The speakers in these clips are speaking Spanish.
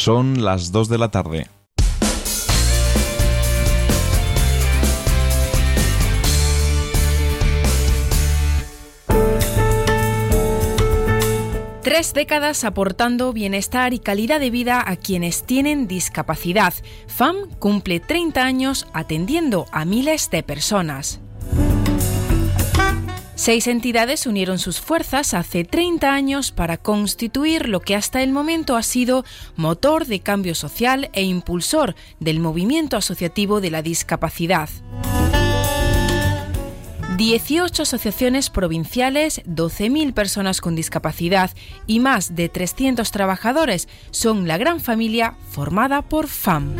Son las 2 de la tarde. Tres décadas aportando bienestar y calidad de vida a quienes tienen discapacidad. FAM cumple 30 años atendiendo a miles de personas. 6 entidades unieron sus fuerzas hace 30 años para constituir lo que hasta el momento ha sido motor de cambio social e impulsor del movimiento asociativo de la discapacidad. 18 asociaciones provinciales, 12.000 personas con discapacidad y más de 300 trabajadores son la gran familia formada por FAM.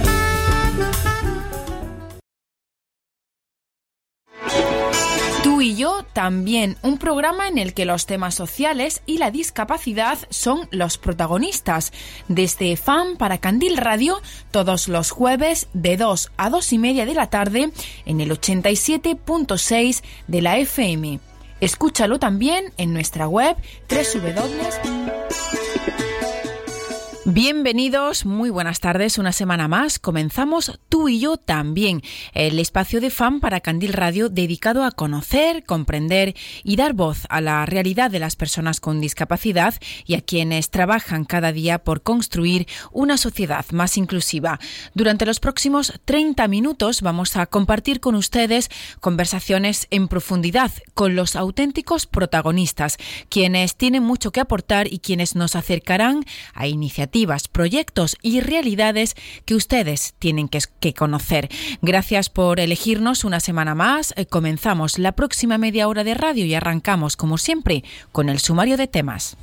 Tú y yo también, un programa en el que los temas sociales y la discapacidad son los protagonistas. Desde FAM para Candil Radio, todos los jueves de 2 a 2 y media de la tarde en el 87.6 de la FM. Escúchalo también en nuestra web Bienvenidos, muy buenas tardes, una semana más. Comenzamos Tú y yo también, el espacio de FAM para Candil Radio dedicado a conocer, comprender y dar voz a la realidad de las personas con discapacidad y a quienes trabajan cada día por construir una sociedad más inclusiva. Durante los próximos 30 minutos vamos a compartir con ustedes conversaciones en profundidad con los auténticos protagonistas, quienes tienen mucho que aportar y quienes nos acercarán a iniciativas, proyectos y realidades que ustedes tienen que conocer. Gracias por elegirnos una semana más. Comenzamos la próxima media hora de radio y arrancamos, como siempre, con el sumario de temas.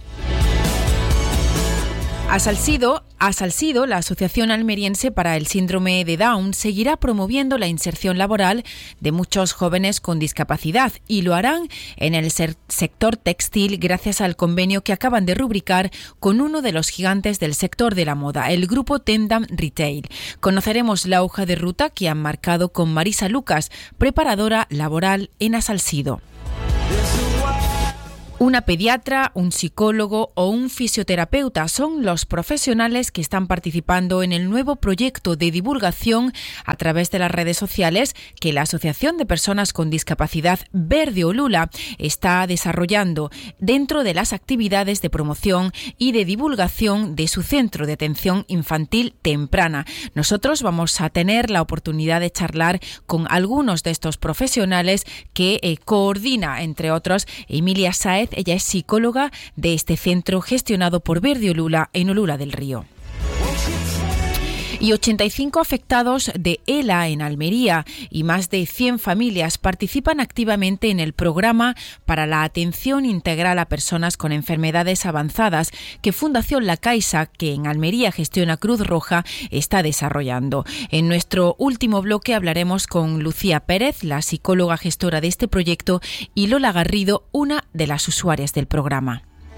Asalsido, la Asociación Almeriense para el Síndrome de Down, seguirá promoviendo la inserción laboral de muchos jóvenes con discapacidad y lo harán en el sector textil gracias al convenio que acaban de rubricar con uno de los gigantes del sector de la moda, el grupo Tendam Retail. Conoceremos la hoja de ruta que han marcado con Marisa Lucas, preparadora laboral en Asalsido. Una pediatra, un psicólogo o un fisioterapeuta son los profesionales que están participando en el nuevo proyecto de divulgación a través de las redes sociales que la Asociación de Personas con Discapacidad Verde Olula está desarrollando dentro de las actividades de promoción y de divulgación de su centro de atención infantil temprana. Nosotros vamos a tener la oportunidad de charlar con algunos de estos profesionales que coordina, entre otros, Emilia Sáez. Ella es psicóloga de este centro gestionado por Verde Olula en Olula del Río. Y 85 afectados de ELA en Almería y más de 100 familias participan activamente en el programa para la atención integral a personas con enfermedades avanzadas que Fundación La Caixa, que en Almería gestiona Cruz Roja, está desarrollando. En nuestro último bloque hablaremos con Lucía Pérez, la psicóloga gestora de este proyecto, y Lola Garrido, una de las usuarias del programa.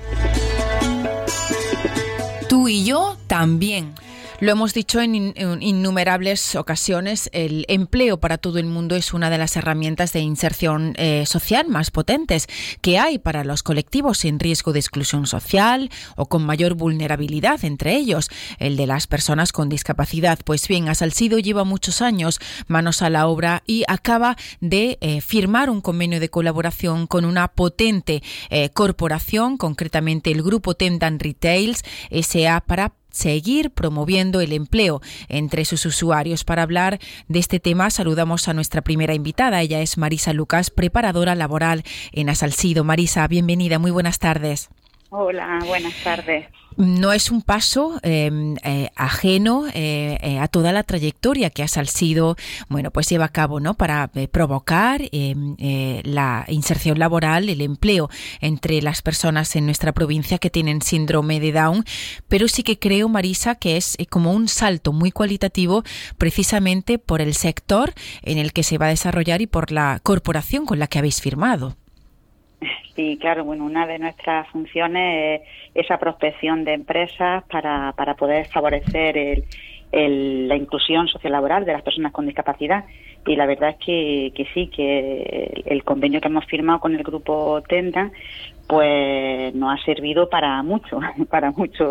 Tú y yo también. Lo hemos dicho en innumerables ocasiones, el empleo para todo el mundo es una de las herramientas de inserción social más potentes que hay para los colectivos en riesgo de exclusión social o con mayor vulnerabilidad, entre ellos el de las personas con discapacidad. Pues bien, Asalsido lleva muchos años manos a la obra y acaba de firmar un convenio de colaboración con una potente corporación, concretamente el grupo Tendam Retails S.A., para seguir promoviendo el empleo entre sus usuarios. Para hablar de este tema saludamos a nuestra primera invitada. Ella es Marisa Lucas, preparadora laboral en Asalsido. Marisa, bienvenida, muy buenas tardes. Hola, buenas tardes. No es un paso ajeno a toda la trayectoria que Asalsido, pues lleva a cabo, ¿no? Para provocar la inserción laboral, el empleo entre las personas en nuestra provincia que tienen síndrome de Down. Pero sí que creo, Marisa, que es como un salto muy cualitativo precisamente por el sector en el que se va a desarrollar y por la corporación con la que habéis firmado. Sí, claro, una de nuestras funciones es esa prospección de empresas para poder favorecer la inclusión sociolaboral de las personas con discapacidad. Y la verdad es que sí, que el convenio que hemos firmado con el grupo Tendam pues nos ha servido para mucho, para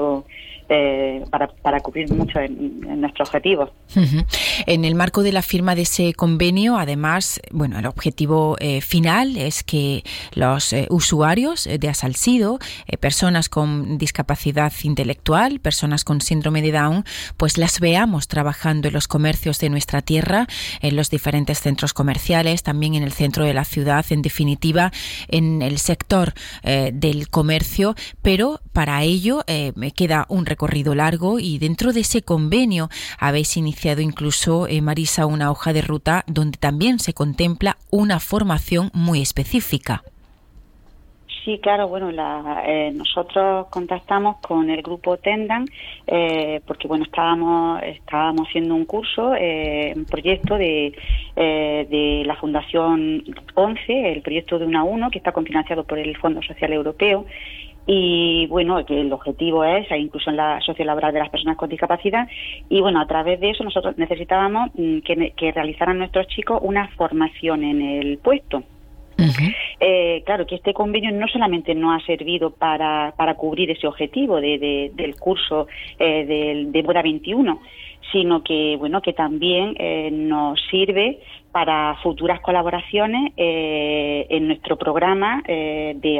cubrir mucho en nuestros objetivos. Uh-huh. En el marco de la firma de ese convenio, además, bueno, el objetivo final es que los usuarios de Asalsido, personas con discapacidad intelectual, personas con síndrome de Down, pues las veamos trabajando en los comercios de nuestra tierra, en los diferentes centros comerciales, también en el centro de la ciudad, en definitiva, en el sector del comercio, pero para ello me queda un recorrido largo y dentro de ese convenio habéis iniciado incluso, Marisa, una hoja de ruta donde también se contempla una formación muy específica. Sí, claro, bueno, nosotros contactamos con el grupo Tendan porque, bueno, estábamos haciendo un curso, un proyecto de la Fundación 11, el proyecto de 1 a 1, que está cofinanciado por el Fondo Social Europeo. Y bueno, que el objetivo es la inclusión sociolaboral de las personas con discapacidad, y bueno, a través de eso nosotros necesitábamos que realizaran nuestros chicos una formación en el puesto. Uh-huh. Claro que este convenio no solamente nos ha servido para cubrir ese objetivo del curso de Boda 21, sino que bueno, que también nos sirve para futuras colaboraciones en nuestro programa de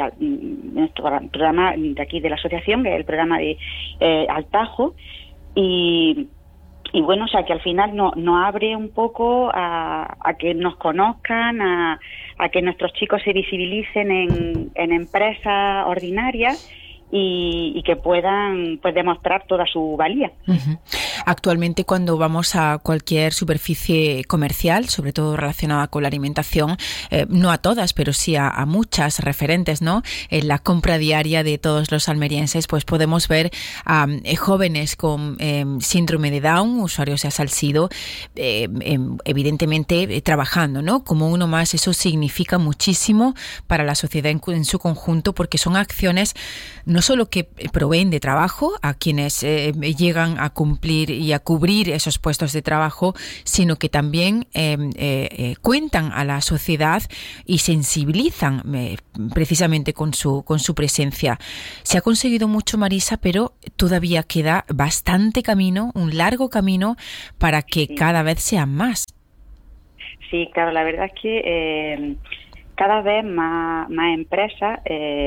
aquí de la asociación, que es el programa de Altajo, y bueno, o sea, que al final nos abre un poco a que nos conozcan, a que nuestros chicos se visibilicen en empresas ordinarias y que puedan pues demostrar toda su valía. Uh-huh. Actualmente, cuando vamos a cualquier superficie comercial, sobre todo relacionada con la alimentación, no a todas, pero sí a muchas referentes, ¿no? En la compra diaria de todos los almerienses, pues podemos ver a jóvenes con síndrome de Down, usuarios de Asalsido, evidentemente trabajando, ¿no? Como uno más, eso significa muchísimo para la sociedad en su conjunto, porque son acciones no solo que proveen de trabajo a quienes llegan a cumplir y a cubrir esos puestos de trabajo, sino que también cuentan a la sociedad y sensibilizan precisamente con su presencia. Se ha conseguido mucho, Marisa, pero todavía queda bastante camino, un largo camino para que cada vez sean más. Sí, claro, la verdad es que cada vez más empresas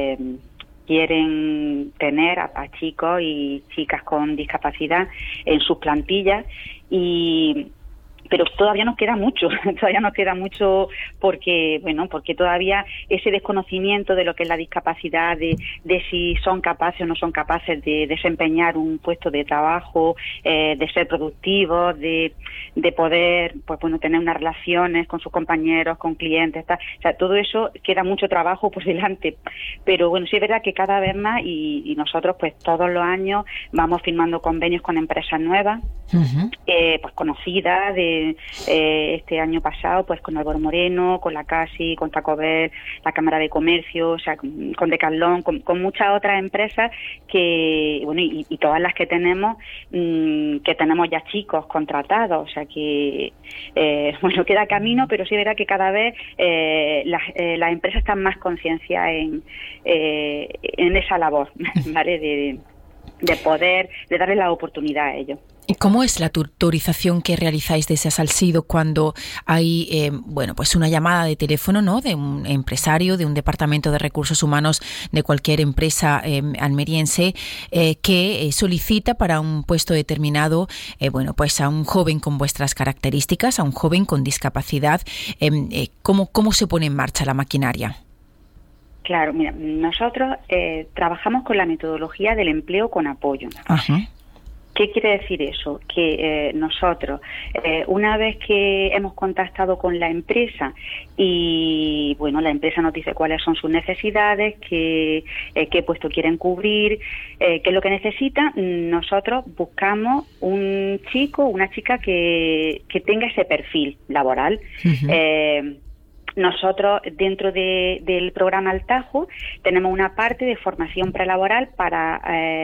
quieren tener a chicos y chicas con discapacidad en sus plantillas, pero todavía nos queda mucho, porque todavía ese desconocimiento de lo que es la discapacidad, de si son capaces o no son capaces de desempeñar un puesto de trabajo, de ser productivos, de poder pues bueno, tener unas relaciones con sus compañeros, con clientes, tal. O sea, todo eso queda mucho trabajo por delante, pero bueno, sí es verdad que cada vez más y nosotros pues todos los años vamos firmando convenios con empresas nuevas, uh-huh, pues conocidas este año pasado pues con Álvaro Moreno, con la CASI, con Taco Bell, la Cámara de Comercio, o sea, con Decathlon, con muchas otras empresas que, bueno, y todas las que tenemos ya chicos contratados, o sea que, bueno, queda camino, pero sí verá que cada vez las empresas están más concienciadas en esa labor, ¿vale? De poder, de darle la oportunidad a ellos. ¿Cómo es la tutorización que realizáis desde Asalsido cuando hay pues una llamada de teléfono, ¿no?, de un empresario, de un departamento de recursos humanos de cualquier empresa almeriense que solicita para un puesto determinado pues a un joven con vuestras características, a un joven con discapacidad? ¿Cómo se pone en marcha la maquinaria? Claro, mira, nosotros trabajamos con la metodología del empleo con apoyo. Ajá. ¿Qué quiere decir eso? Que nosotros, una vez que hemos contactado con la empresa y, bueno, la empresa nos dice cuáles son sus necesidades, qué puesto quieren cubrir, qué es lo que necesitan, nosotros buscamos un chico, una chica que tenga ese perfil laboral. Uh-huh. Nosotros, dentro del programa Altajo, tenemos una parte de formación prelaboral para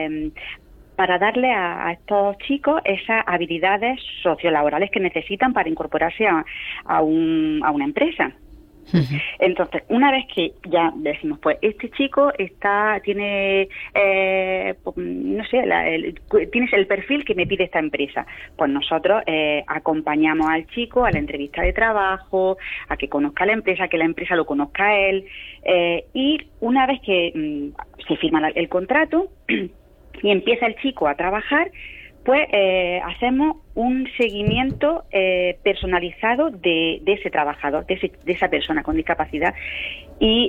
darle a estos chicos esas habilidades sociolaborales que necesitan para incorporarse a una empresa. Entonces, una vez que ya decimos, pues este chico tiene, no sé, tienes el perfil que me pide esta empresa, pues nosotros acompañamos al chico a la entrevista de trabajo, a que conozca la empresa, que la empresa lo conozca a él, y una vez que se firma el contrato y empieza el chico a trabajar, pues hacemos un seguimiento personalizado de ese trabajador, de esa persona con discapacidad, y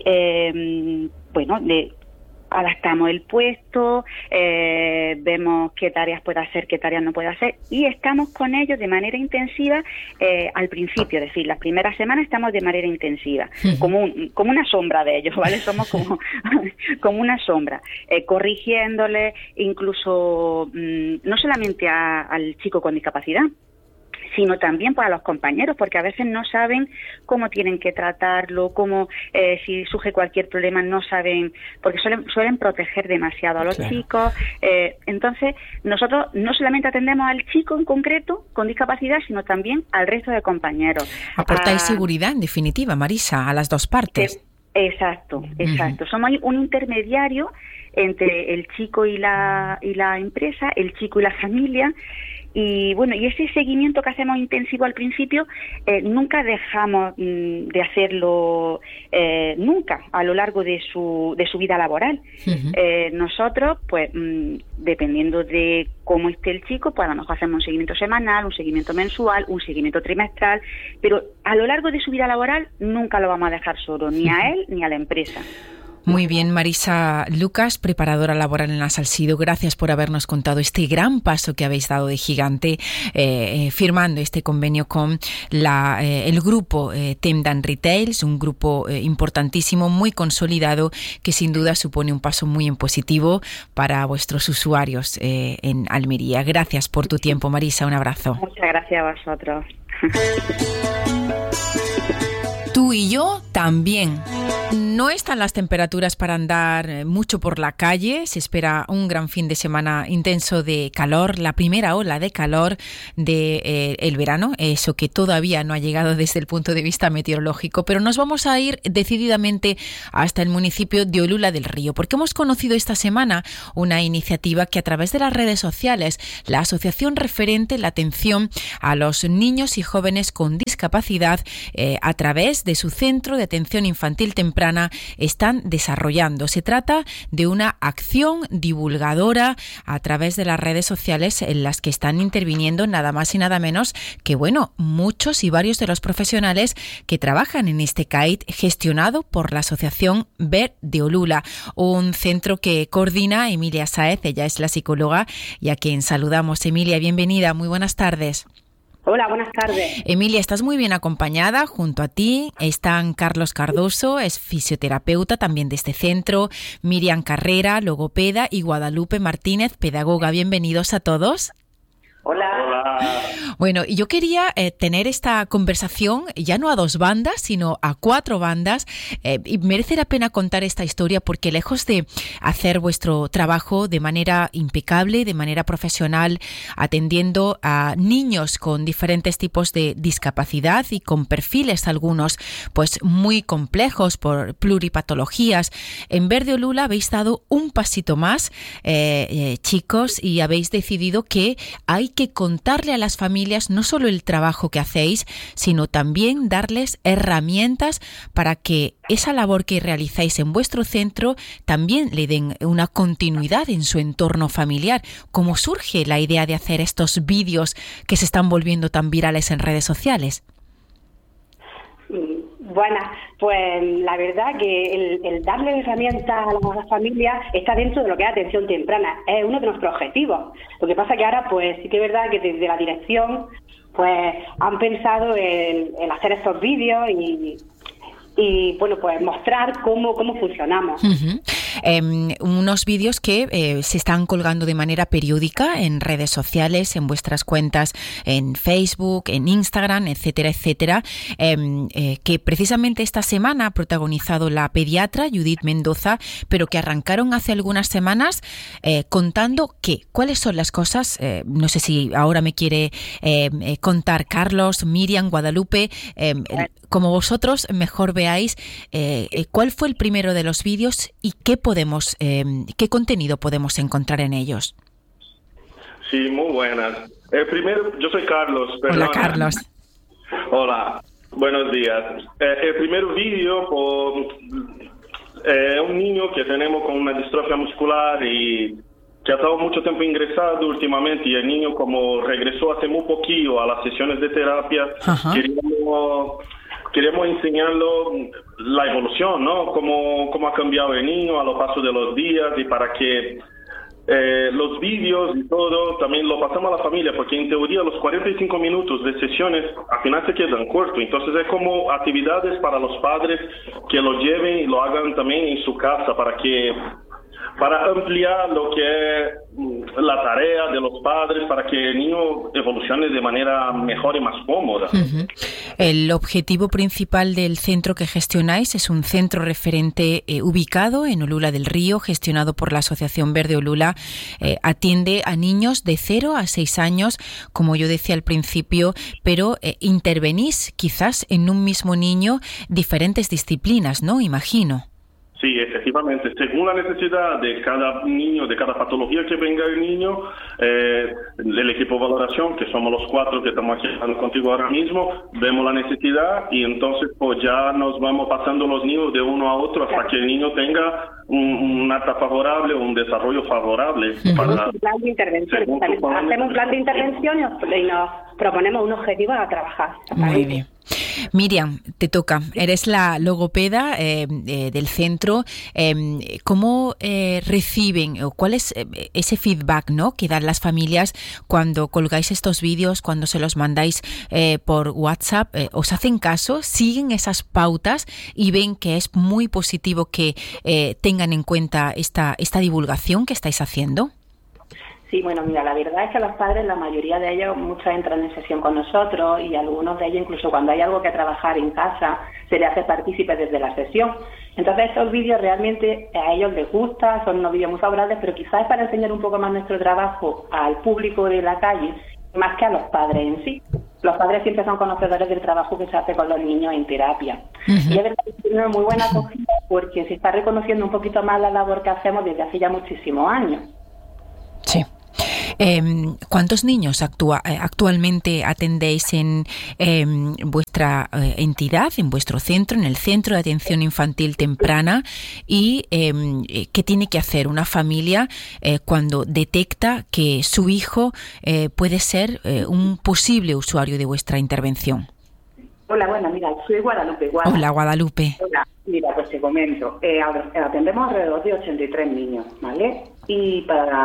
adaptamos el puesto, vemos qué tareas puede hacer, qué tareas no puede hacer, y estamos con ellos de manera intensiva al principio, es decir, las primeras semanas estamos de manera intensiva, como una sombra de ellos, ¿vale? Somos como una sombra, corrigiéndole, incluso no solamente al chico con discapacidad, sino también para los compañeros, porque a veces no saben cómo tienen que tratarlo, si surge cualquier problema no saben, porque suelen proteger demasiado a los chicos. Entonces, nosotros no solamente atendemos al chico en concreto con discapacidad, sino también al resto de compañeros. Aportáis seguridad, en definitiva, Marisa, a las dos partes. Exacto. Somos un intermediario entre el chico y la empresa, el chico y la familia. Y bueno, y ese seguimiento que hacemos intensivo al principio, nunca dejamos de hacerlo nunca a lo largo de su vida laboral. Nosotros, pues, dependiendo de cómo esté el chico, pues a lo mejor hacemos un seguimiento semanal, un seguimiento mensual, un seguimiento trimestral, pero a lo largo de su vida laboral nunca lo vamos a dejar solo, ni a él ni a la empresa. Muy bien, Marisa Lucas, preparadora laboral en la Salsido, gracias por habernos contado este gran paso que habéis dado de gigante, firmando este convenio con el grupo Temdan Retails, un grupo importantísimo, muy consolidado, que sin duda supone un paso muy positivo para vuestros usuarios en Almería. Gracias por tu tiempo, Marisa, un abrazo. Muchas gracias a vosotros. Tú y yo también. No están las temperaturas para andar mucho por la calle. Se espera un gran fin de semana intenso de calor, la primera ola de calor del verano, eso que todavía no ha llegado desde el punto de vista meteorológico, pero nos vamos a ir decididamente hasta el municipio de Olula del Río, porque hemos conocido esta semana una iniciativa que a través de las redes sociales, la asociación referente la atención a los niños y jóvenes con discapacidad a través de su centro de atención infantil temprana están desarrollando. Se trata de una acción divulgadora a través de las redes sociales en las que están interviniendo nada más y nada menos que, bueno, muchos y varios de los profesionales que trabajan en este CAIT gestionado por la asociación VER de Olula, un centro que coordina Emilia Sáez. Ella es la psicóloga y a quien saludamos. Emilia, bienvenida, muy buenas tardes. Hola, buenas tardes. Emilia, estás muy bien acompañada. Junto a ti están Carlos Cardoso, es fisioterapeuta también de este centro, Miriam Carrera, logopeda, y Guadalupe Martínez, pedagoga. Bienvenidos a todos. Hola. Bueno, yo quería tener esta conversación ya no a dos bandas, sino a cuatro bandas. Y merece la pena contar esta historia porque lejos de hacer vuestro trabajo de manera impecable, de manera profesional, atendiendo a niños con diferentes tipos de discapacidad y con perfiles algunos pues muy complejos por pluripatologías, en VER de Olula habéis dado un pasito más, chicos, y habéis decidido que hay que contarle a las familias no solo el trabajo que hacéis, sino también darles herramientas para que esa labor que realizáis en vuestro centro también le den una continuidad en su entorno familiar. ¿Cómo surge la idea de hacer estos vídeos que se están volviendo tan virales en redes sociales? Bueno, pues la verdad que el darle herramientas a las familias está dentro de lo que es atención temprana, es uno de nuestros objetivos. Lo que pasa que ahora pues sí que es verdad que desde la dirección pues han pensado en hacer estos vídeos y bueno, pues mostrar cómo funcionamos. Uh-huh. Unos vídeos que se están colgando de manera periódica en redes sociales, en vuestras cuentas en Facebook, en Instagram, etcétera, etcétera, que precisamente esta semana ha protagonizado la pediatra Judith Mendoza, pero que arrancaron hace algunas semanas contando cuáles son las cosas, no sé si ahora me quiere contar Carlos, Miriam, Guadalupe, como vosotros mejor veáis, ¿cuál fue el primero de los vídeos y qué contenido podemos encontrar en ellos? Sí, muy buenas. El primero, yo soy Carlos. Perdona. Hola, Carlos. Hola, buenos días. El primer vídeo es un niño que tenemos con una distrofia muscular y que ha estado mucho tiempo ingresado últimamente, y el niño, como regresó hace muy poquito a las sesiones de terapia, queríamos enseñarlo la evolución, ¿no? Cómo ha cambiado el niño a lo paso de los días, y para que los vídeos y todo también lo pasamos a la familia, porque en teoría los 45 minutos de sesiones al final se quedan cortos. Entonces es como actividades para los padres que lo lleven y lo hagan también en su casa, para ampliar lo que es la tarea de los padres, para que el niño evolucione de manera mejor y más cómoda. Uh-huh. El objetivo principal del centro que gestionáis es un centro referente ubicado en Olula del Río, gestionado por la Asociación Verde Olula. Atiende a niños de 0 a 6 años, como yo decía al principio, pero intervenís quizás en un mismo niño diferentes disciplinas, ¿no? Imagino. Sí, efectivamente. Según la necesidad de cada niño, de cada patología que venga el niño, el equipo de valoración, que somos los 4 que estamos aquí hablando contigo ahora mismo, vemos la necesidad y entonces pues ya nos vamos pasando los niños de uno a otro hasta que el niño tenga un acta favorable o un desarrollo favorable. Hacemos un plan de intervención. Hacemos un plan de intervención y nos proponemos un objetivo a trabajar. Muy bien. Miriam, te toca. Eres la logopeda del centro. ¿Cómo reciben o cuál es ese feedback, ¿no?, que dan las familias cuando colgáis estos vídeos, cuando se los mandáis por WhatsApp? ¿Os hacen caso? ¿Siguen esas pautas y ven que es muy positivo que tengan en cuenta esta divulgación que estáis haciendo? Sí, bueno, mira, la verdad es que los padres, la mayoría de ellos, muchos entran en sesión con nosotros y algunos de ellos, incluso cuando hay algo que trabajar en casa, se les hace partícipe desde la sesión. Entonces estos vídeos realmente a ellos les gustan, son unos vídeos muy favorables, pero quizás es para enseñar un poco más nuestro trabajo al público de la calle, más que a los padres en sí. Los padres siempre son conocedores del trabajo que se hace con los niños en terapia. Uh-huh. Y es verdad que tiene una muy buena acogida porque se está reconociendo un poquito más la labor que hacemos desde hace ya muchísimos años. Sí. ¿Cuántos niños actualmente atendéis en vuestra entidad, en vuestro centro, en el Centro de Atención Infantil Temprana? ¿Y qué tiene que hacer una familia cuando detecta que su hijo puede ser un posible usuario de vuestra intervención? Hola, bueno, mira, soy Guadalupe. Hola, Guadalupe. Hola, mira, pues te comento. Atendemos alrededor de 83 niños, ¿vale? Y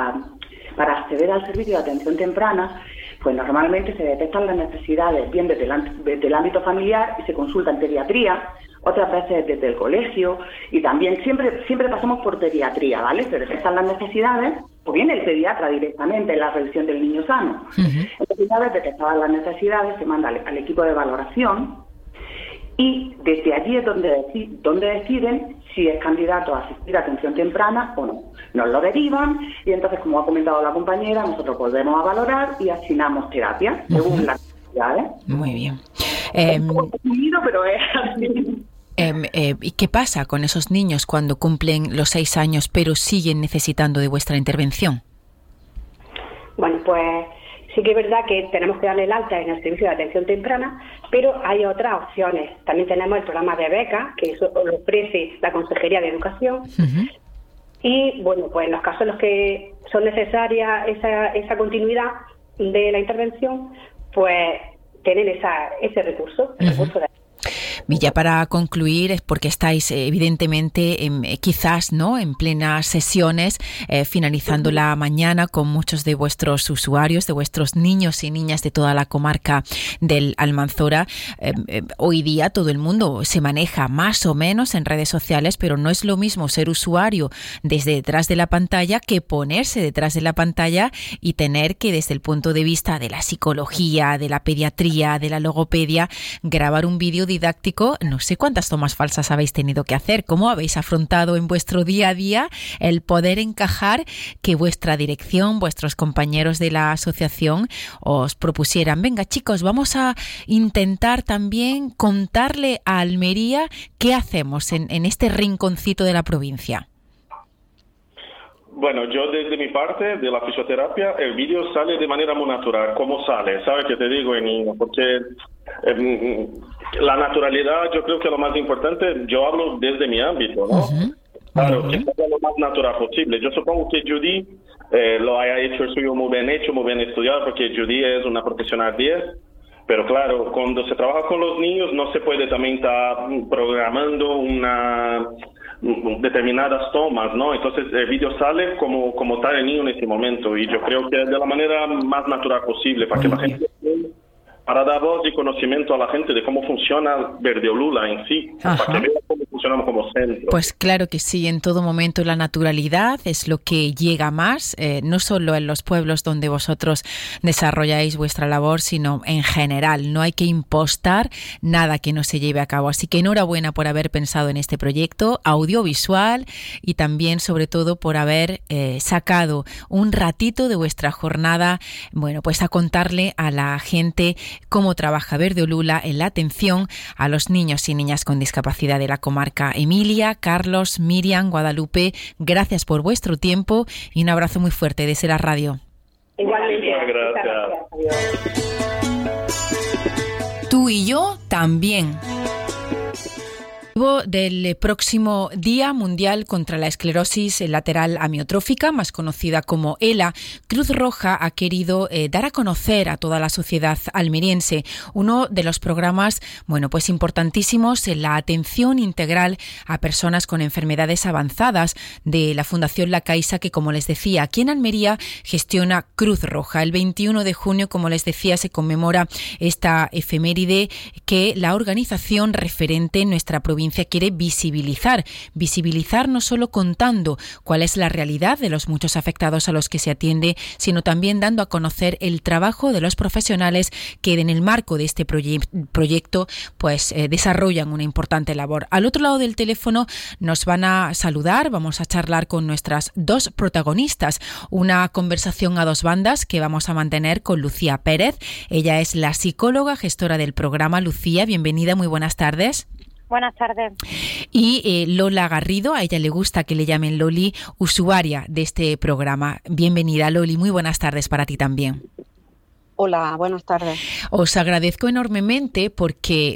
para acceder al servicio de atención temprana, pues normalmente se detectan las necesidades bien desde el ámbito familiar y se consulta en pediatría, otras veces desde el colegio, y también siempre pasamos por pediatría, ¿vale? Se detectan las necesidades, o bien el pediatra directamente en la revisión del niño sano. Uh-huh. Entonces, una vez detectadas las necesidades, se manda al equipo de valoración, y desde allí es donde deciden si es candidato a asistir a atención temprana o no. Nos lo derivan y entonces, como ha comentado la compañera, nosotros volvemos a valorar y asignamos terapia según las necesidades. Muy bien. Pero es así. ¿Y qué pasa con esos niños cuando cumplen los 6 años pero siguen necesitando de vuestra intervención? Bueno, pues sí que es verdad que tenemos que darle el alta en el servicio de atención temprana, pero hay otras opciones. También tenemos el programa de becas, que eso lo ofrece la Consejería de Educación. Uh-huh. Y, bueno, pues en los casos en los que son necesarias esa continuidad de la intervención, pues tienen ese recurso, el recurso de... Y ya para concluir, es porque estáis evidentemente quizás no en plenas sesiones, finalizando la mañana con muchos de vuestros usuarios, de vuestros niños y niñas de toda la comarca del Almanzora. Hoy día todo el mundo se maneja más o menos en redes sociales, pero no es lo mismo ser usuario desde detrás de la pantalla que ponerse detrás de la pantalla y tener que, desde el punto de vista de la psicología, de la pediatría, de la logopedia, grabar un vídeo didáctico médico, no sé cuántas tomas falsas habéis tenido que hacer. ¿Cómo habéis afrontado en vuestro día a día el poder encajar que vuestra dirección, vuestros compañeros de la asociación os propusieran, venga chicos, vamos a intentar también contarle a Almería qué hacemos en este rinconcito de la provincia? Bueno, yo desde mi parte de la fisioterapia, el vídeo sale de manera muy natural. ¿Cómo sale? ¿Sabes qué te digo, Enino? Porque la naturalidad yo creo que es lo más importante. Yo hablo desde mi ámbito, ¿no? Claro, que sea lo más natural posible. Yo supongo que Judy lo haya hecho el suyo muy bien estudiado, porque Judy es una profesional 10. Pero claro, cuando se trabaja con los niños no se puede también estar programando determinadas tomas, ¿no? Entonces el vídeo sale como está el niño en ese momento, y yo creo que es de la manera más natural posible para que la gente, para dar voz y conocimiento a la gente de cómo funciona Verdeolula en sí, para que vean cómo funcionamos como centro. Pues claro que sí, en todo momento la naturalidad es lo que llega más, no solo en los pueblos donde vosotros desarrolláis vuestra labor, sino en general. No hay que impostar nada que no se lleve a cabo. Así que enhorabuena por haber pensado en este proyecto audiovisual y también, sobre todo, por haber sacado un ratito de vuestra jornada, bueno, pues a contarle a la gente cómo trabaja Verdeolula en la atención a los niños y niñas con discapacidad de la comarca. Emilia, Carlos, Miriam, Guadalupe, gracias por vuestro tiempo y un abrazo muy fuerte desde la radio. Igualmente. Gracias. Tú y yo también. Del próximo Día Mundial contra la Esclerosis Lateral Amiotrófica, más conocida como ELA, Cruz Roja ha querido dar a conocer a toda la sociedad almeriense uno de los programas, bueno, pues importantísimos en la atención integral a personas con enfermedades avanzadas de la Fundación La Caixa, que, como les decía, aquí en Almería gestiona Cruz Roja. El 21 de junio, como les decía, se conmemora esta efeméride que la organización referente en nuestra provincia quiere visibilizar no solo contando cuál es la realidad de los muchos afectados a los que se atiende, sino también dando a conocer el trabajo de los profesionales que en el marco de este proyecto pues desarrollan una importante labor. Al otro lado del teléfono nos van a saludar, vamos a charlar con nuestras dos protagonistas, una conversación a dos bandas que vamos a mantener con Lucía Pérez. Ella es la psicóloga gestora del programa. Lucía, bienvenida, muy buenas tardes. Buenas tardes. Y Lola Garrido, a ella le gusta que le llamen Loli, usuaria de este programa. Bienvenida, Loli, muy buenas tardes para ti también. Hola, buenas tardes. Os agradezco enormemente porque